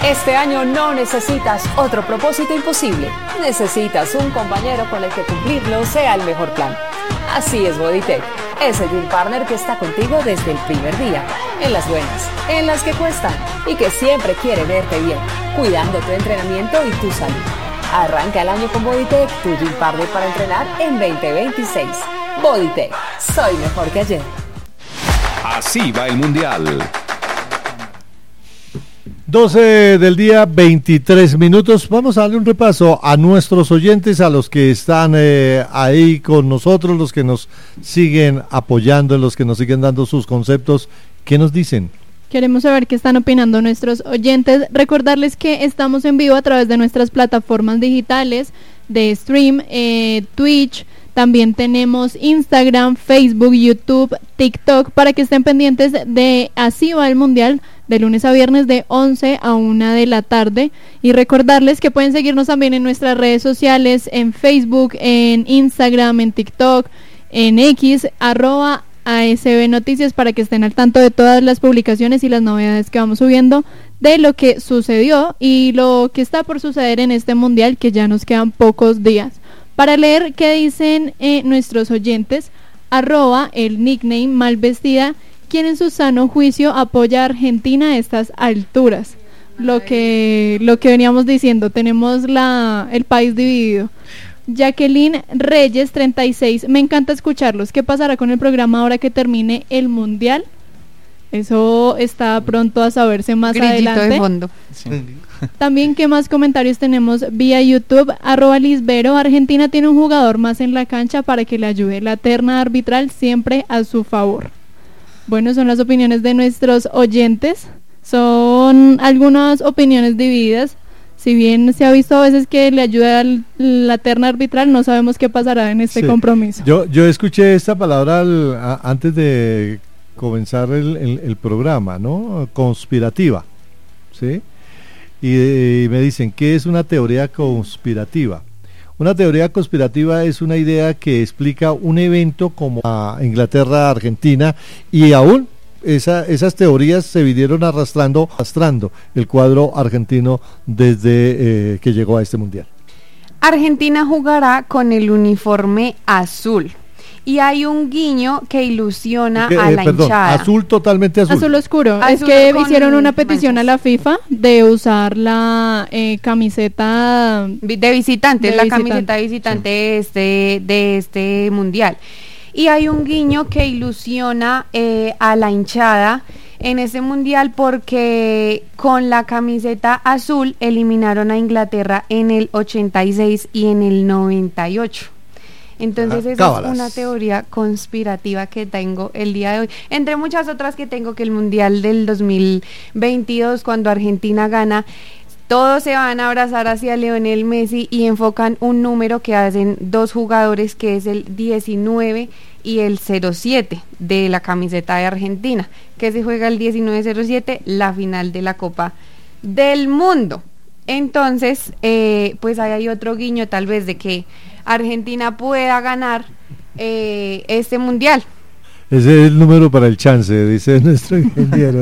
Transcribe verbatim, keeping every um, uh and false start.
Este año no necesitas otro propósito imposible. Necesitas un compañero con el que cumplirlo sea el mejor plan. Así es Bodytech, ese gym partner que está contigo desde el primer día, en las buenas, en las que cuestan y que siempre quiere verte bien, cuidando tu entrenamiento y tu salud. Arranca el año con Bodytech, tu gym partner para entrenar en veinte veintiséis. Bodytech, soy mejor que ayer. Así va el Mundial. doce del día, veintitrés minutos. Vamos a darle un repaso a nuestros oyentes, a los que están eh, ahí con nosotros, los que nos siguen apoyando, los que nos siguen dando sus conceptos. ¿Qué nos dicen? Queremos saber qué están opinando nuestros oyentes. Recordarles que estamos en vivo a través de nuestras plataformas digitales de stream, eh, Twitch. También tenemos Instagram, Facebook, YouTube, TikTok, para que estén pendientes de Así va el Mundial, de lunes a viernes de once a una de la tarde. Y recordarles que pueden seguirnos también en nuestras redes sociales, en Facebook, en Instagram, en TikTok, en X, arroba A S B Noticias, para que estén al tanto de todas las publicaciones y las novedades que vamos subiendo de lo que sucedió y lo que está por suceder en este Mundial, que ya nos quedan pocos días. Para leer qué dicen eh, nuestros oyentes, arroba el nickname Malvestida, quien en su sano juicio apoya a Argentina a estas alturas. Lo que, lo que veníamos diciendo, tenemos la, el país dividido. Jacqueline Reyes treinta y seis, me encanta escucharlos. ¿Qué pasará con el programa ahora que termine el Mundial? Eso está pronto a saberse más Grillito adelante. de fondo. Sí. También, ¿qué más comentarios tenemos vía YouTube? Arroba Lisbero, Argentina tiene un jugador más en la cancha para que le ayude. La terna arbitral siempre a su favor. Bueno, son las opiniones de nuestros oyentes. Son algunas opiniones divididas. Si bien se ha visto a veces que le ayuda al, la terna arbitral, no sabemos qué pasará en este sí. compromiso. Yo, yo escuché esta palabra al, a, antes de comenzar el, el, el programa, ¿no? Conspirativa, ¿sí? Y, y me dicen, ¿qué es una teoría conspirativa? Una teoría conspirativa es una idea que explica un evento como a Inglaterra, Argentina, y aún esa, esas teorías se vinieron arrastrando, arrastrando el cuadro argentino desde eh, que llegó a este mundial. Argentina jugará con el uniforme azul. Y hay un guiño que ilusiona que, a eh, la perdón, hinchada. Azul, totalmente azul. Azul oscuro. Azul es que con hicieron una petición manchas. a la FIFA de usar la eh, camiseta de visitante, de la visitante. camiseta de visitante sí. de, este, de este mundial. Y hay un guiño que ilusiona eh, a la hinchada en este mundial porque con la camiseta azul eliminaron a Inglaterra en el ochenta y seis y en el noventa y ocho. Entonces ah, esa cábalas. Es una teoría conspirativa que tengo el día de hoy, entre muchas otras que tengo, que el Mundial del dos mil veintidós, cuando Argentina gana, todos se van a abrazar hacia Lionel Messi y enfocan un número que hacen dos jugadores, que es el diecinueve y el cero siete de la camiseta de Argentina, que se juega el diecinueve cero siete, la final de la Copa del Mundo. Entonces, eh, pues ahí hay otro guiño tal vez de que Argentina pueda ganar eh, este mundial. Ese es el número para el chance, dice nuestro ingeniero.